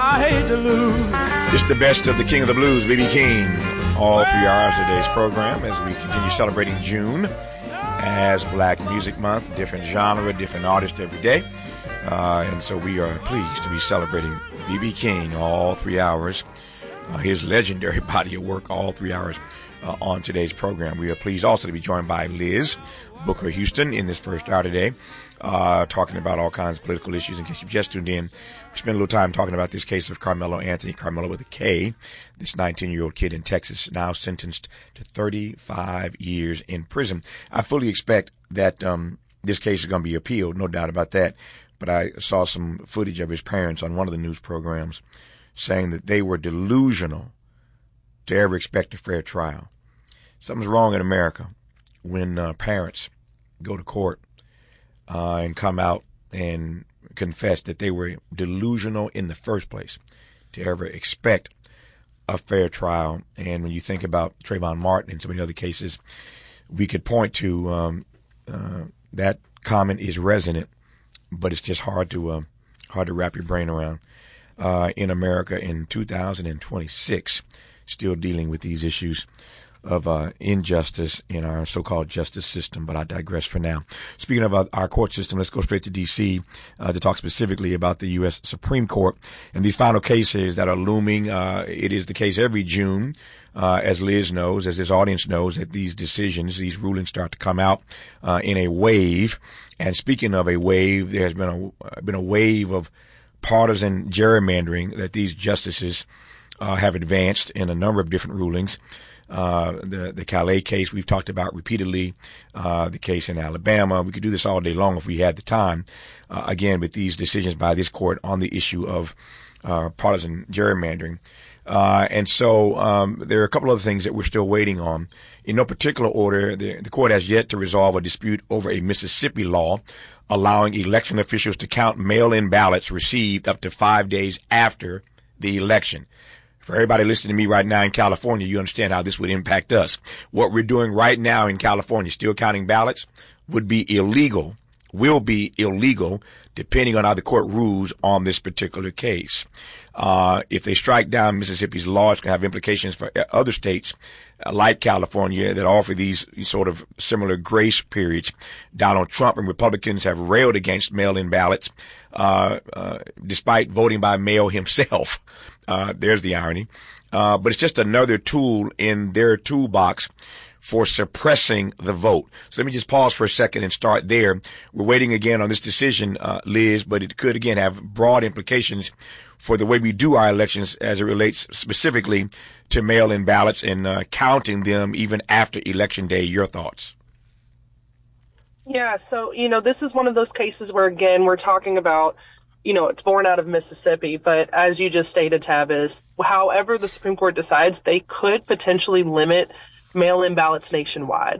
I hate to lose. It's the best of the King of the Blues, B.B. King. All 3 hours of today's program as we continue celebrating June as Black Music Month. Different genre, different artist every day. And so we are pleased to be celebrating B.B. King all 3 hours. His legendary body of work all 3 hours on today's program. We are pleased also to be joined by Liz Booker Houston in this first hour today, talking about all kinds of political issues. In case you've just tuned in, we spent a little time talking about this case of Carmelo Anthony, Carmelo with a K, this 19-year-old kid in Texas, now sentenced to 35 years in prison. I fully expect that this case is going to be appealed, no doubt about that. But I saw some footage of his parents on one of the news programs saying that they were delusional to ever expect a fair trial. Something's wrong in America when parents go to court and come out and confess that they were delusional in the first place to ever expect a fair trial. And when you think about Trayvon Martin and so many other cases, we could point to that comment is resonant, but it's just hard to wrap your brain around. In America in 2026, still dealing with these issues of injustice in our so-called justice system, but I digress for now. Speaking of our court system, let's go straight to D.C. To talk specifically about the U.S. Supreme Court and these final cases that are looming. It is the case every June, as Liz knows, as this audience knows, that these decisions, these rulings start to come out in a wave. And speaking of a wave, there has been a wave of partisan gerrymandering that these justices have advanced in a number of different rulings. The Calais case we've talked about repeatedly, the case in Alabama. We could do this all day long if we had the time. Again, with these decisions by this court on the issue of partisan gerrymandering. And so there are a couple other things that we're still waiting on. In no particular order, the court has yet to resolve a dispute over a Mississippi law allowing election officials to count mail-in ballots received up to 5 days after the election. For everybody listening to me right now in California, you understand how this would impact us. What we're doing right now in California, still counting ballots, would be illegal, will be illegal, depending on how the court rules on this particular case. If they strike down Mississippi's law, it's going to have implications for other states like California that offer these sort of similar grace periods. Donald Trump and Republicans have railed against mail-in ballots, despite voting by mail himself. There's the irony. But it's just another tool in their toolbox for suppressing the vote. So let me just pause for a second and start there. We're waiting again on this decision, Liz, but it could again have broad implications for the way we do our elections as it relates specifically to mail-in ballots and counting them even after Election Day. Your thoughts? Yeah, so, this is one of those cases where, again, we're talking about, it's born out of Mississippi, but as you just stated, Tab, is however the Supreme Court decides, they could potentially limit mail-in ballots nationwide.